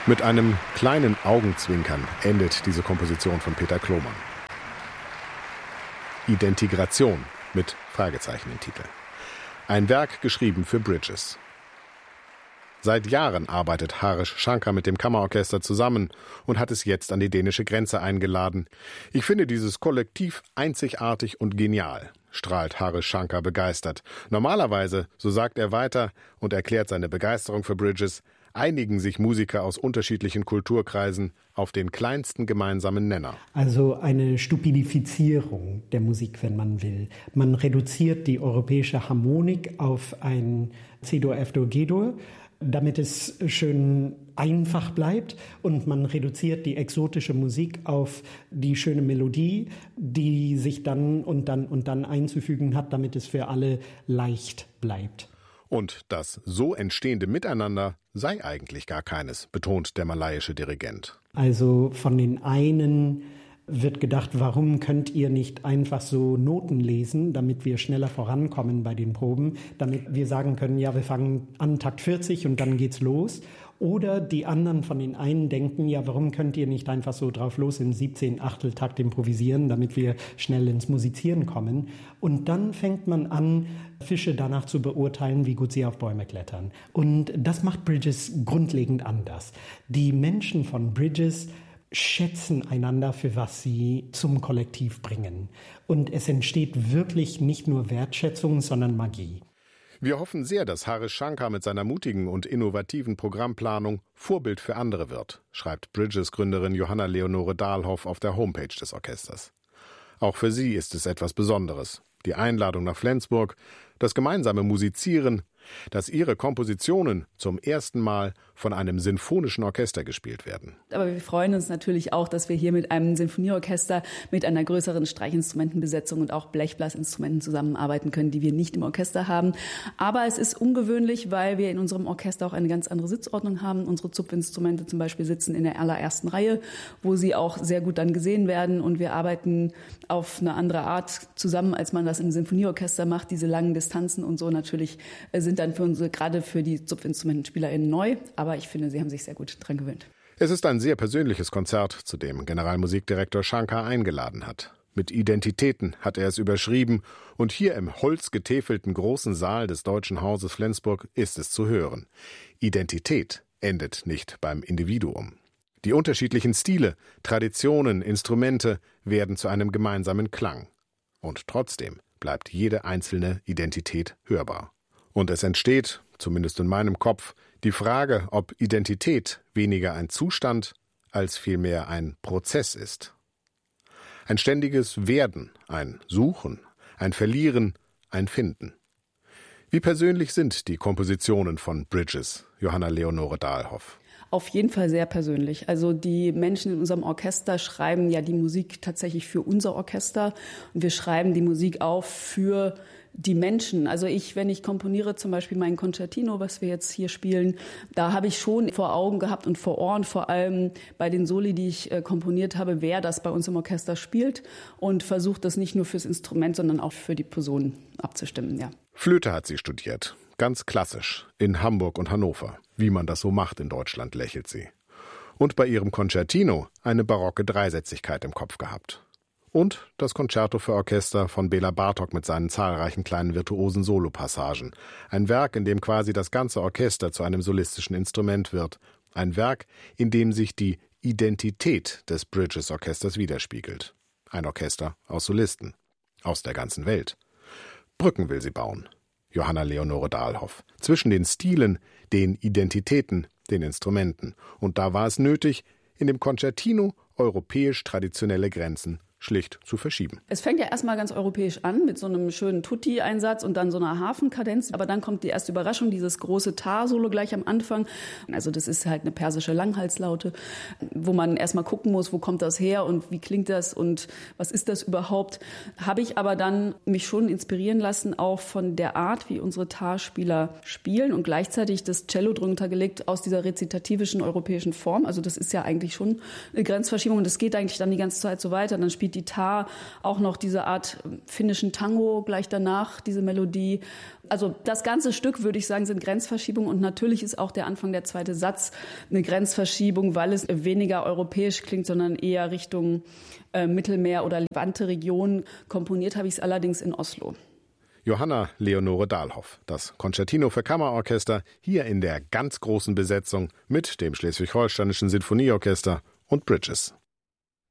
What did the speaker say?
Mit einem kleinen Augenzwinkern endet diese Komposition von Peter Klomann. Identigration mit Fragezeichen im Titel. Ein Werk geschrieben für Bridges. Seit Jahren arbeitet Harish Shankar mit dem Kammerorchester zusammen und hat es jetzt an die dänische Grenze eingeladen. Ich finde dieses Kollektiv einzigartig und genial, strahlt Harish Shankar begeistert. Normalerweise, so sagt er weiter und erklärt seine Begeisterung für Bridges, einigen sich Musiker aus unterschiedlichen Kulturkreisen auf den kleinsten gemeinsamen Nenner. Also eine Stupidifizierung der Musik, wenn man will. Man reduziert die europäische Harmonik auf ein C-Dur, F-Dur, G-Dur, damit es schön einfach bleibt, und man reduziert die exotische Musik auf die schöne Melodie, die sich dann und dann einzufügen hat, damit es für alle leicht bleibt. Und das so entstehende Miteinander sei eigentlich gar keines, betont der malaiische Dirigent. Also von den einen wird gedacht, warum könnt ihr nicht einfach so Noten lesen, damit wir schneller vorankommen bei den Proben, damit wir sagen können, ja, wir fangen an Takt 40 und dann geht's los. Oder die anderen von den einen denken, ja, warum könnt ihr nicht einfach so drauf los im 17 Achteltakt improvisieren, damit wir schnell ins Musizieren kommen. Und dann fängt man an, Fische danach zu beurteilen, wie gut sie auf Bäume klettern. Und das macht Bridges grundlegend anders. Die Menschen von Bridges schätzen einander für was sie zum Kollektiv bringen. Und es entsteht wirklich nicht nur Wertschätzung, sondern Magie. Wir hoffen sehr, dass Harish Shankar mit seiner mutigen und innovativen Programmplanung Vorbild für andere wird, schreibt Bridges-Gründerin Johanna Leonore Dahlhoff auf der Homepage des Orchesters. Auch für sie ist es etwas Besonderes. Die Einladung nach Flensburg, das gemeinsame Musizieren, dass ihre Kompositionen zum ersten Mal von einem sinfonischen Orchester gespielt werden. Aber wir freuen uns natürlich auch, dass wir hier mit einem Sinfonieorchester mit einer größeren Streichinstrumentenbesetzung und auch Blechblasinstrumenten zusammenarbeiten können, die wir nicht im Orchester haben. Aber es ist ungewöhnlich, weil wir in unserem Orchester auch eine ganz andere Sitzordnung haben. Unsere Zupfinstrumente zum Beispiel sitzen in der allerersten Reihe, wo sie auch sehr gut dann gesehen werden. Und wir arbeiten auf eine andere Art zusammen, als man das im Sinfonieorchester macht. Diese langen Distanzen und so natürlich sind dann für unsere, gerade für die ZupfinstrumentenspielerInnen neu. Aber ich finde, sie haben sich sehr gut dran gewöhnt. Es ist ein sehr persönliches Konzert, zu dem Generalmusikdirektor Shankar eingeladen hat. Mit Identitäten hat er es überschrieben, und hier im holzgetäfelten großen Saal des Deutschen Hauses Flensburg ist es zu hören. Identität endet nicht beim Individuum. Die unterschiedlichen Stile, Traditionen, Instrumente werden zu einem gemeinsamen Klang. Und trotzdem bleibt jede einzelne Identität hörbar. Und es entsteht, zumindest in meinem Kopf, die Frage, ob Identität weniger ein Zustand als vielmehr ein Prozess ist. Ein ständiges Werden, ein Suchen, ein Verlieren, ein Finden. Wie persönlich sind die Kompositionen von Bridges, Johanna Leonore Dahlhoff? Auf jeden Fall sehr persönlich. Also die Menschen in unserem Orchester schreiben ja die Musik tatsächlich für unser Orchester. Und wir schreiben die Musik auf für die Menschen. Also wenn ich komponiere, zum Beispiel mein Concertino, was wir jetzt hier spielen, da habe ich schon vor Augen gehabt und vor Ohren, vor allem bei den Soli, die ich komponiert habe, wer das bei uns im Orchester spielt, und versucht das nicht nur fürs Instrument, sondern auch für die Person abzustimmen, ja. Flöte hat sie studiert, ganz klassisch, in Hamburg und Hannover. Wie man das so macht in Deutschland, lächelt sie. Und bei ihrem Concertino eine barocke Dreisätzigkeit im Kopf gehabt. Und das Concerto für Orchester von Bela Bartok mit seinen zahlreichen kleinen virtuosen Solopassagen. Ein Werk, in dem quasi das ganze Orchester zu einem solistischen Instrument wird. Ein Werk, in dem sich die Identität des Bridges-Orchesters widerspiegelt. Ein Orchester aus Solisten. Aus der ganzen Welt. Brücken will sie bauen. Johanna Leonore Dahlhoff. Zwischen den Stilen, den Identitäten, den Instrumenten. Und da war es nötig, in dem Concertino europäisch traditionelle Grenzen schlicht zu verschieben. Es fängt ja erstmal ganz europäisch an mit so einem schönen Tutti-Einsatz und dann so einer Hafenkadenz. Aber dann kommt die erste Überraschung, dieses große Tar-Solo gleich am Anfang. Also das ist halt eine persische Langhalslaute, wo man erstmal gucken muss, wo kommt das her und wie klingt das und was ist das überhaupt. Habe ich aber dann mich schon inspirieren lassen, auch von der Art, wie unsere Tar-Spieler spielen, und gleichzeitig das Cello drunter gelegt aus dieser rezitativischen europäischen Form. Also das ist ja eigentlich schon eine Grenzverschiebung und das geht eigentlich dann die ganze Zeit so weiter. Dann spielt Tipititar, auch noch diese Art finnischen Tango gleich danach, diese Melodie. Also das ganze Stück, würde ich sagen, sind Grenzverschiebungen und natürlich ist auch der Anfang, der zweite Satz, eine Grenzverschiebung, weil es weniger europäisch klingt, sondern eher Richtung Mittelmeer oder Levante-Region. Komponiert habe ich es allerdings in Oslo. Johanna Leonore Dahlhoff, das Concertino für Kammerorchester, hier in der ganz großen Besetzung mit dem Schleswig-Holsteinischen Sinfonieorchester und Bridges.